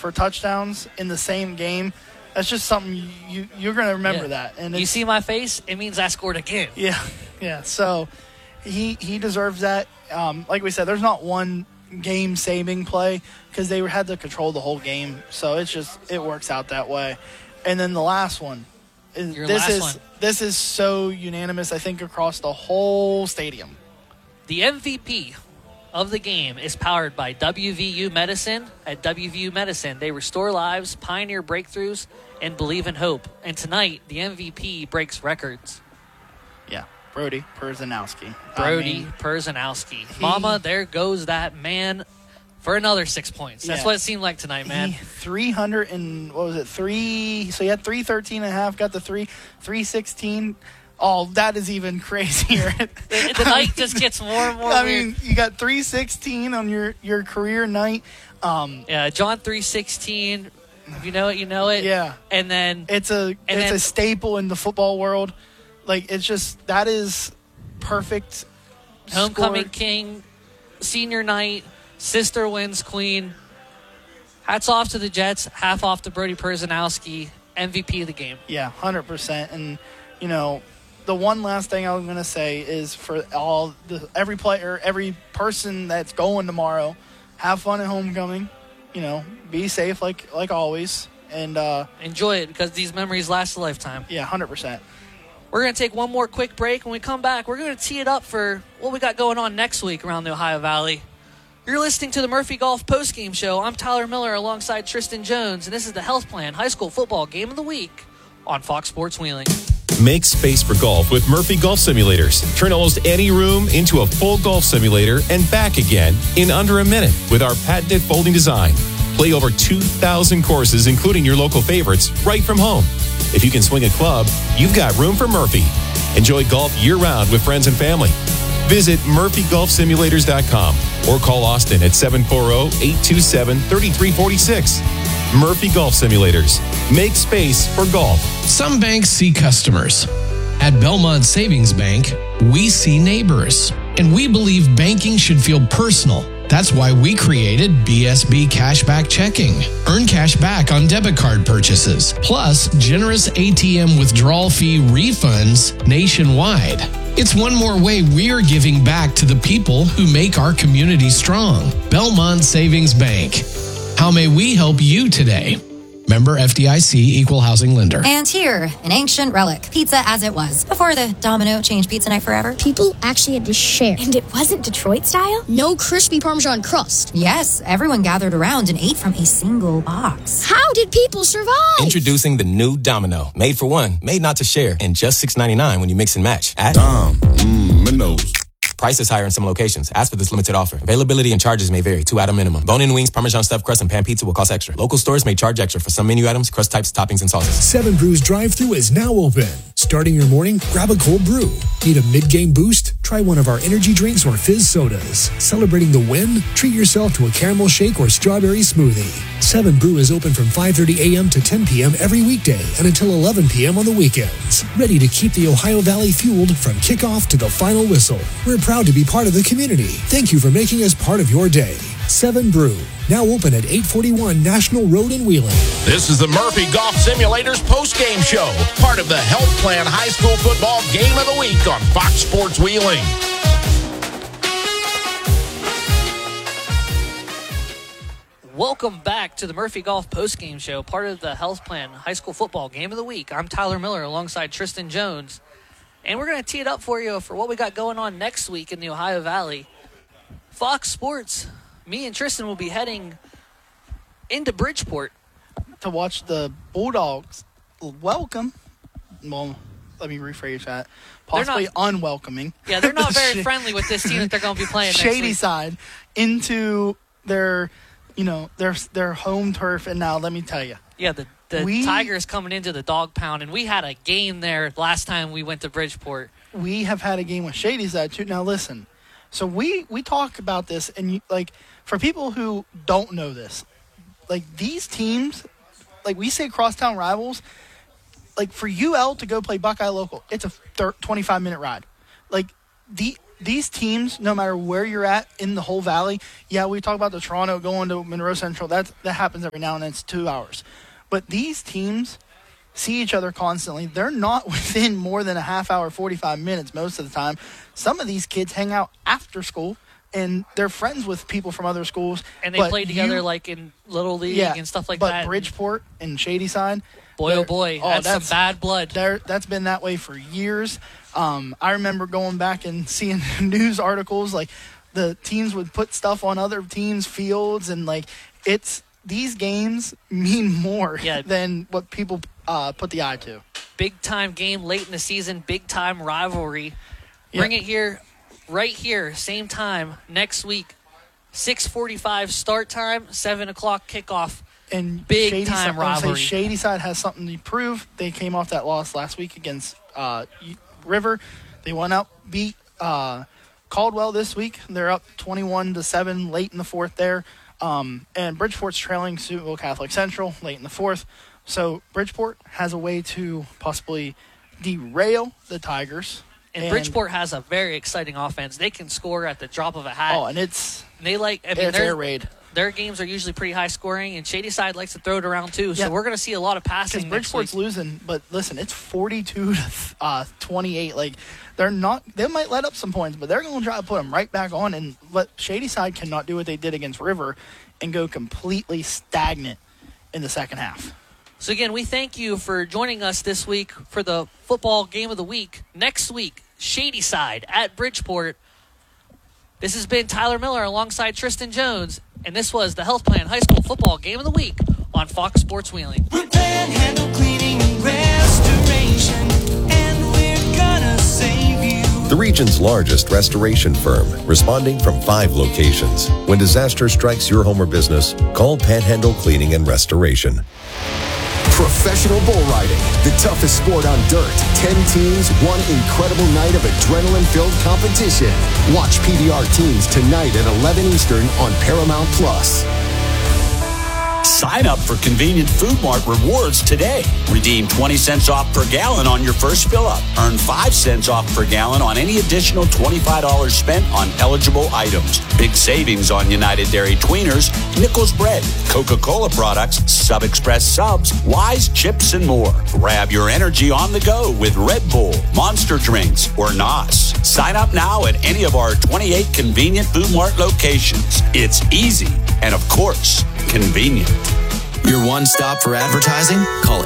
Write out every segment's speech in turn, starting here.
for touchdowns in the same game. That's just something you're going to remember that. And you see my face, it means I scored again. Yeah. So he deserves that. Like we said, there's not one game-saving play because they had to control the whole game. So it works out that way. And then the last one. This is so unanimous, I think, across the whole stadium. The MVP of the game is powered by WVU Medicine. At WVU Medicine, they restore lives, pioneer breakthroughs, and believe in hope. And tonight, the MVP breaks records. Yeah, Brody Perzanowski. Perzanowski. Mama, there goes that man for another 6 points. That's what it seemed like tonight, man. 300 and, what was it, 3? So he had 313.5, got the 316. Oh, that is even crazier. The night just gets more and more weird. Mean, you got 316 on your career night. John 316. If you know it, you know it. Yeah. And then it's a staple in the football world. Like, it's just, that is perfect. Homecoming king, senior night, sister wins queen. Hats off to the Jets, half off to Brody Perzanowski, MVP of the game. Yeah, 100%. And, the one last thing I'm going to say is for every player, every person that's going tomorrow, have fun at homecoming. Be safe like always, and enjoy it because these memories last a lifetime. Yeah, 100%. We're going to take one more quick break. When we come back, we're going to tee it up for what we got going on next week around the Ohio Valley. You're listening to the Murphy Golf Postgame Show. I'm Tyler Miller alongside Tristan Jones, and this is the Health Plan High School Football Game of the Week on Fox Sports Wheeling. Make space for golf with Murphy Golf Simulators. Turn almost any room into a full golf simulator and back again in under a minute with our patented folding design. Play over 2,000 courses, including your local favorites, right from home. If you can swing a club, you've got room for Murphy. Enjoy golf year-round with friends and family. Visit MurphyGolfSimulators.com or call Austin at 740-827-3346. Murphy Golf Simulators. Make space for golf. Some banks see customers. At Belmont Savings Bank, we see neighbors. And we believe banking should feel personal. That's why we created BSB Cashback Checking. Earn cash back on debit card purchases, plus generous ATM withdrawal fee refunds nationwide. It's one more way we're giving back to the people who make our community strong. Belmont Savings Bank. How may we help you today? Member FDIC, Equal Housing Lender. And here, an ancient relic, pizza as it was, before the Domino changed pizza night forever. People actually had to share. And it wasn't Detroit style? No crispy Parmesan crust. Yes, everyone gathered around and ate from a single box. How did people survive? Introducing the new Domino. Made for one, made not to share, and just $6.99 when you mix and match. At Domino's. Price is higher in some locations. Ask for this limited offer. Availability and charges may vary. 2-item minimum. Bone-in wings, Parmesan stuffed crust, and pan pizza will cost extra. Local stores may charge extra for some menu items, crust types, toppings, and sauces. 7 Brews drive-thru is now open. Starting your morning, grab a cold brew. Need a mid-game boost? Try one of our energy drinks or fizz sodas. Celebrating the win? Treat yourself to a caramel shake or strawberry smoothie. 7 Brew is open from 5:30 a.m. to 10 p.m. every weekday and until 11 p.m. on the weekends. Ready to keep the Ohio Valley fueled from kickoff to the final whistle. We're proud to be part of the community. Thank you for making us part of your day. 7 Brew, now open at 841 National Road in Wheeling. This is the Murphy Golf Simulators postgame show, part of the Health Plan High School Football Game of the Week on Fox Sports Wheeling. Welcome back to the Murphy Golf postgame show, part of the Health Plan High School Football Game of the Week. I'm Tyler Miller alongside Tristan Jones, and we're going to tee it up for you for what we got going on next week in the Ohio Valley. Fox Sports, me and Tristan will be heading into Bridgeport to watch the Bulldogs welcome. Well, let me rephrase that. Possibly unwelcoming. Yeah, they're not very friendly with this team that they're going to be playing next Shady week. Side into their home turf, and now let me tell you. Yeah, the Tigers coming into the dog pound, and we had a game there last time we went to Bridgeport. We have had a game with Shady Side too. Now listen, so we talk about this, and for people who don't know this, these teams, we say crosstown rivals, for UL to go play Buckeye local, it's a 25-minute ride. these teams, no matter where you're at in the whole valley, yeah, we talk about the Toronto going to Monroe Central. That happens every now and then. It's 2 hours. But these teams see each other constantly. They're not within more than a half hour, 45 minutes most of the time. Some of these kids hang out after school, and they're friends with people from other schools. And they play together like in Little League and stuff like that. But Bridgeport and Shadyside, boy, oh boy, that's some bad blood. That's been that way for years. I remember going back and seeing news articles, like the teams would put stuff on other teams' fields, and like these games mean more than what people put the eye to. Big time game late in the season, big time rivalry. Bring it here, right here, same time next week. 6:45 start time, 7 o'clock kickoff. And big time rivalry. Shadyside has something to prove. They came off that loss last week against River. They went out, beat Caldwell this week. They're up 21-7 late in the fourth there. And Bridgeport's trailing Steubenville Catholic Central late in the fourth. So Bridgeport has a way to possibly derail the Tigers. And Bridgeport has a very exciting offense. They can score at the drop of a hat. Oh, and it's air raid. Their games are usually pretty high scoring, and Shadyside likes to throw it around too. So we're going to see a lot of passing. Because Bridgeport's losing, but listen, it's 42-28. Like they might let up some points, but they're going to try to put them right back on, and let Shadyside cannot do what they did against River and go completely stagnant in the second half. So again, we thank you for joining us this week for the football game of the week. Next week, Shadyside at Bridgeport. This has been Tyler Miller alongside Tristan Jones, and this was the Health Plan High School Football Game of the Week on Fox Sports Wheeling. We're Panhandle Cleaning and Restoration, and we're gonna save you. The region's largest restoration firm, responding from 5 locations. When disaster strikes your home or business, call Panhandle Cleaning and Restoration. Professional bull riding, the toughest sport on dirt. 10 teams, one incredible night of adrenaline-filled competition. Watch PBR Teams tonight at 11 Eastern on Paramount Plus. Sign up for Convenient Food Mart rewards today. Redeem 20 cents off per gallon on your first fill-up. Earn 5 cents off per gallon on any additional $25 spent on eligible items. Big savings on United Dairy Tweeners, Nichols Bread, Coca-Cola products, Sub Express subs, Wise chips, and more. Grab your energy on the go with Red Bull, Monster Drinks, or NOS. Sign up now at any of our 28 Convenient Food Mart locations. It's easy and, of course, convenient. Your one-stop for advertising? Call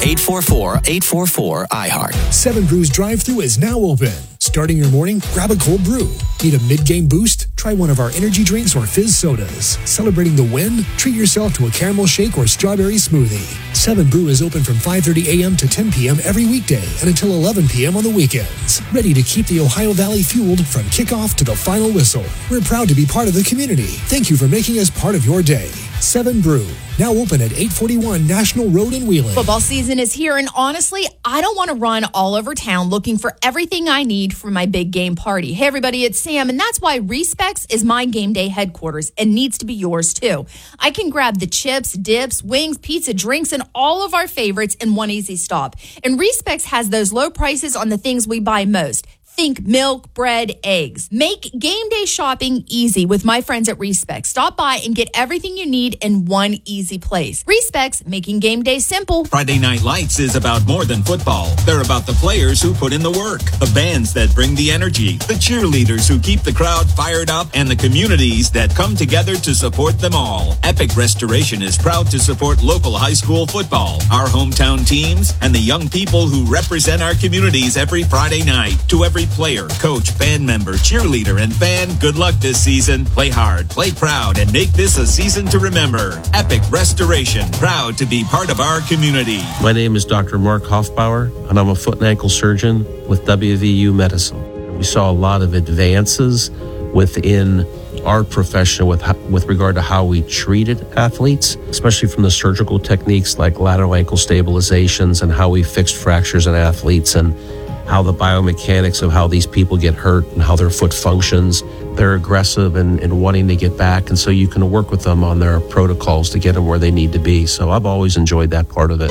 844-844-iHeart. 7 Brews drive-thru is now open. Starting your morning, grab a cold brew. Need a mid-game boost? Try one of our energy drinks or fizz sodas. Celebrating the win? Treat yourself to a caramel shake or strawberry smoothie. 7 Brew is open from 5:30 a.m. to 10 p.m. every weekday and until 11 p.m. on the weekends. Ready to keep the Ohio Valley fueled from kickoff to the final whistle. We're proud to be part of the community. Thank you for making us part of your day. 7 Brew, now open at 841 National Road in Wheeling. Football season is here, and honestly, I don't want to run all over town looking for everything I need for my big game party. Hey, everybody, it's Sam, and that's why Respecs is my game day headquarters and needs to be yours, too. I can grab the chips, dips, wings, pizza, drinks, and all of our favorites in one easy stop. And Respecs has those low prices on the things we buy most. Think milk, bread, eggs. Make game day shopping easy with my friends at Respecs. Stop by and get everything you need in one easy place. Respecs, making game day simple. Friday Night Lights is about more than football. They're about the players who put in the work, the bands that bring the energy, the cheerleaders who keep the crowd fired up, and the communities that come together to support them all. Epic Restoration is proud to support local high school football, our hometown teams, and the young people who represent our communities every Friday night. To every player, coach, band member, cheerleader, and fan, good luck this season. Play hard, play proud, and make this a season to remember. Epic Restoration, proud to be part of our community. My name is Dr. Mark Hoffbauer, and I'm a foot and ankle surgeon with WVU Medicine. We saw a lot of advances within our profession with regard to how we treated athletes, especially from the surgical techniques like lateral ankle stabilizations and how we fixed fractures in athletes and how the biomechanics of how these people get hurt and how their foot functions. They're aggressive and wanting to get back, and so you can work with them on their protocols to get them where they need to be. So I've always enjoyed that part of it.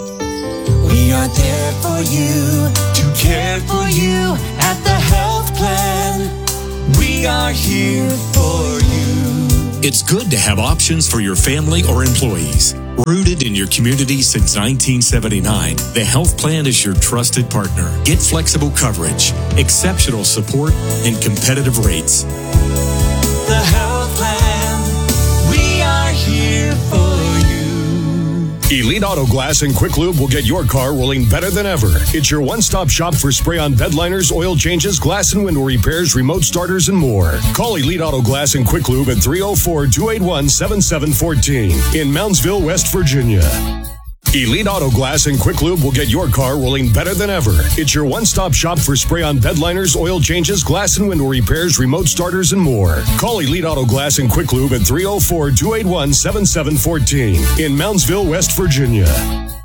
We are there for you, to care for you at the Health Plan. We are here for you. It's good to have options for your family or employees. Rooted in your community since 1979, the Health Plan is your trusted partner. Get flexible coverage, exceptional support, and competitive rates. The Health Plan. We are here for you. Elite Auto Glass and Quick Lube will get your car rolling better than ever. It's your one-stop shop for spray-on bed liners, oil changes, glass and window repairs, remote starters, and more. Call Elite Auto Glass and Quick Lube at 304-281-7714 in Moundsville, West Virginia. Elite Auto Glass and Quick Lube will get your car rolling better than ever. It's your one-stop shop for spray-on bed liners, oil changes, glass and window repairs, remote starters, and more. Call Elite Auto Glass and Quick Lube at 304-281-7714 in Moundsville, West Virginia.